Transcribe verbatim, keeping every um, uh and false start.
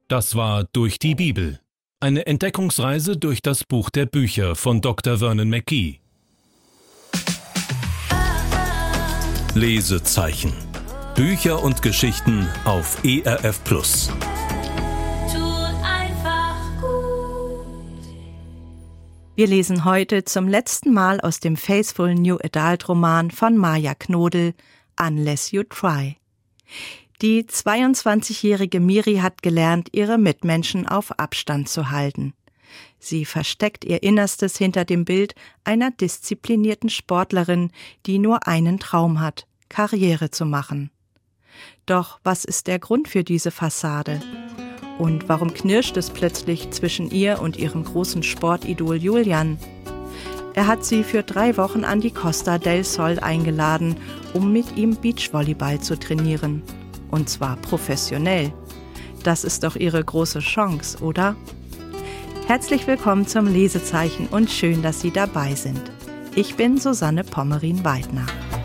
Das war Durch die Bibel. Eine Entdeckungsreise durch das Buch der Bücher von Doktor Vernon Mackey. Lesezeichen. Bücher und Geschichten auf E R F Plus. Wir lesen heute zum letzten Mal aus dem Faithful New Adult Roman von Maya Knodel, Unless You Try. Die zweiundzwanzigjährige Miri hat gelernt, ihre Mitmenschen auf Abstand zu halten. Sie versteckt ihr Innerstes hinter dem Bild einer disziplinierten Sportlerin, die nur einen Traum hat, Karriere zu machen. Doch was ist der Grund für diese Fassade? Und warum knirscht es plötzlich zwischen ihr und ihrem großen Sportidol Julian? Er hat sie für drei Wochen an die Costa del Sol eingeladen, um mit ihm Beachvolleyball zu trainieren. Und zwar professionell. Das ist doch ihre große Chance, oder? Herzlich willkommen zum Lesezeichen und schön, dass Sie dabei sind. Ich bin Susanne Pommerin-Weidner.